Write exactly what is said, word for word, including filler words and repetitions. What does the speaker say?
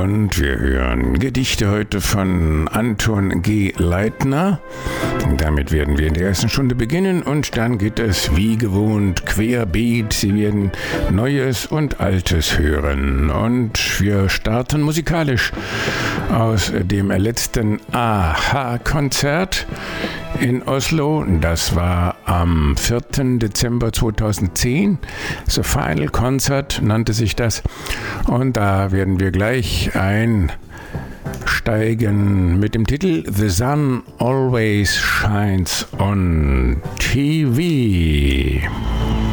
Und wir hören Gedichte heute von Anton G. Leitner. Damit werden wir in der ersten Stunde beginnen und dann geht es wie gewohnt querbeet. Sie werden Neues und Altes hören. Und wir starten musikalisch aus dem letzten A-ha-Konzert in Oslo. Das war am vierten Dezember zweitausendzehn. The Final Concert nannte sich das. Und da werden wir gleich einsteigen mit dem Titel The Sun Always Shines on T V.